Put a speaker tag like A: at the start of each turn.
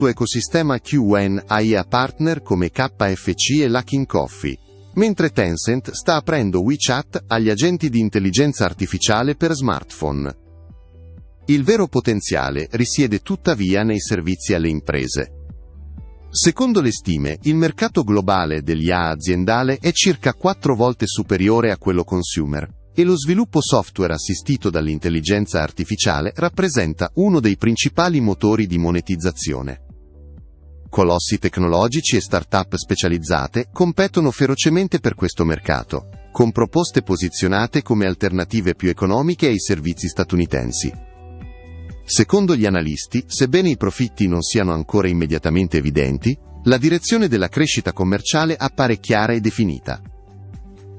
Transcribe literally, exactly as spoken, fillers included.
A: suo ecosistema Q N A I a partner come K F C e Luckin Coffee, mentre Tencent sta aprendo WeChat agli agenti di intelligenza artificiale per smartphone. Il vero potenziale risiede tuttavia nei servizi alle imprese. Secondo le stime, il mercato globale dell'I A aziendale è circa quattro volte superiore a quello consumer, e lo sviluppo software assistito dall'intelligenza artificiale rappresenta uno dei principali motori di monetizzazione. Colossi tecnologici e start-up specializzate competono ferocemente per questo mercato, con proposte posizionate come alternative più economiche ai servizi statunitensi. Secondo gli analisti, sebbene i profitti non siano ancora immediatamente evidenti, la direzione della crescita commerciale appare chiara e definita.